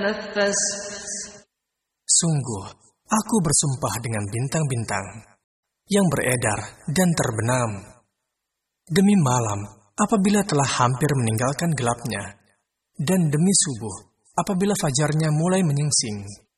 تنفس. Sungguh, aku bersumpah dengan bintang-bintang yang beredar dan terbenam. Demi malam, apabila telah hampir meninggalkan gelapnya, dan demi subuh, apabila fajarnya mulai menyingsing.